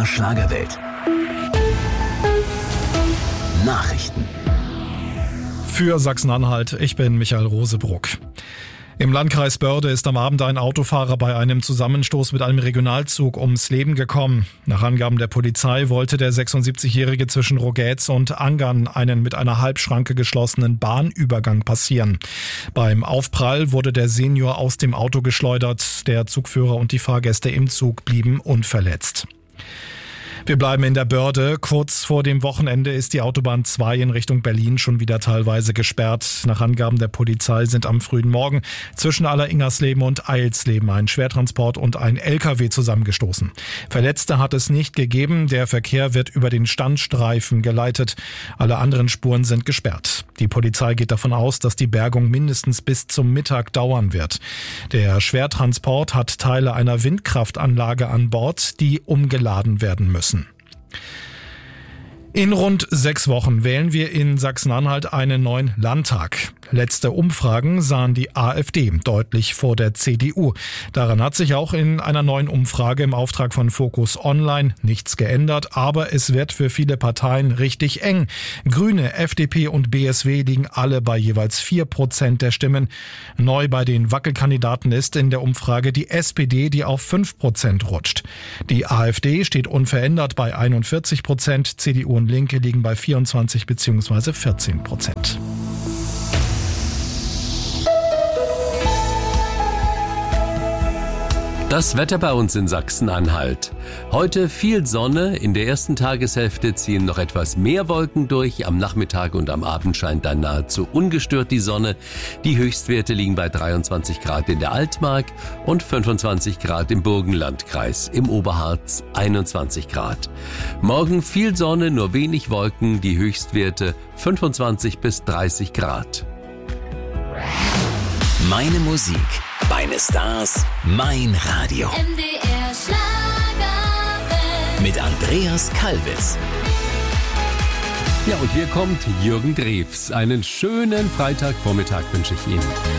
Schlagerwelt. Nachrichten. Für Sachsen-Anhalt, ich bin Michael Rosebruck. Im Landkreis Börde ist am Abend ein Autofahrer bei einem Zusammenstoß mit einem Regionalzug ums Leben gekommen. Nach Angaben der Polizei wollte der 76-Jährige zwischen Rogetz und Angern einen mit einer Halbschranke geschlossenen Bahnübergang passieren. Beim Aufprall wurde der Senior aus dem Auto geschleudert. Der Zugführer und die Fahrgäste im Zug blieben unverletzt. Wir bleiben in der Börde. Kurz vor dem Wochenende ist die Autobahn 2 in Richtung Berlin schon wieder teilweise gesperrt. Nach Angaben der Polizei sind am frühen Morgen zwischen Alleringersleben und Eilsleben ein Schwertransport und ein LKW zusammengestoßen. Verletzte hat es nicht gegeben. Der Verkehr wird über den Standstreifen geleitet. Alle anderen Spuren sind gesperrt. Die Polizei geht davon aus, dass die Bergung mindestens bis zum Mittag dauern wird. Der Schwertransport hat Teile einer Windkraftanlage an Bord, die umgeladen werden müssen. In rund 6 Wochen wählen wir in Sachsen-Anhalt einen neuen Landtag. Letzte Umfragen sahen die AfD deutlich vor der CDU. Daran hat sich auch in einer neuen Umfrage im Auftrag von Focus Online nichts geändert, aber es wird für viele Parteien richtig eng. Grüne, FDP und BSW liegen alle bei jeweils 4% der Stimmen. Neu bei den Wackelkandidaten ist in der Umfrage die SPD, die auf 5% rutscht. Die AfD steht unverändert bei 41%, CDU und Linke liegen bei 24 bzw. 14%. Das Wetter bei uns in Sachsen-Anhalt. Heute viel Sonne, in der ersten Tageshälfte ziehen noch etwas mehr Wolken durch, am Nachmittag und am Abend scheint dann nahezu ungestört die Sonne. Die Höchstwerte liegen bei 23 Grad in der Altmark und 25 Grad im Burgenlandkreis, im Oberharz 21 Grad. Morgen viel Sonne, nur wenig Wolken, die Höchstwerte 25 bis 30 Grad. Meine Musik, meine Stars, mein Radio. MDR Schlagerwelt. Mit Andreas Kalbitz. Ja, und hier kommt Jürgen Drews. Einen schönen Freitagvormittag wünsche ich Ihnen.